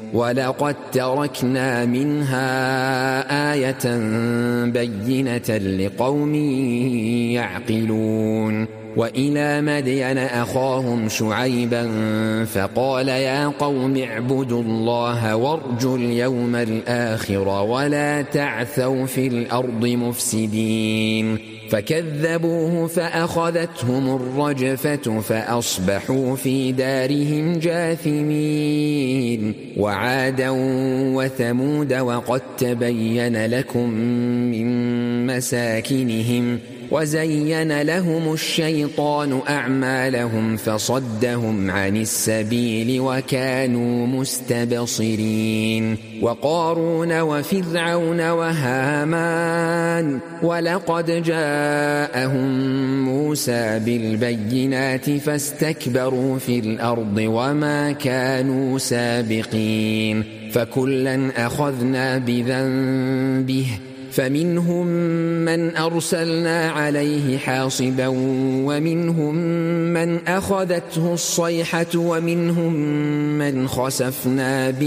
ولقد تركنا منها آية بينة لقوم يعقلون وإلى مدين أخاهم شعيبا فقال يا قوم اعبدوا الله وارجوا اليوم الآخر ولا تعثوا في الأرض مفسدين فكذبوه فأخذتهم الرجفة فأصبحوا في دارهم جاثمين وعادا وثمود وقد تبين لكم من مساكنهم وزين لهم الشيطان أعمالهم فصدهم عن السبيل وكانوا مستبصرين وقارون وفرعون وهامان ولقد جاءهم موسى بالبينات فاستكبروا في الأرض وما كانوا سابقين فكلا أخذنا بذنبه فمنهم من أرسلنا عليه حاصبا ومنهم من أخذته الصيحة ومنهم من خسفنا به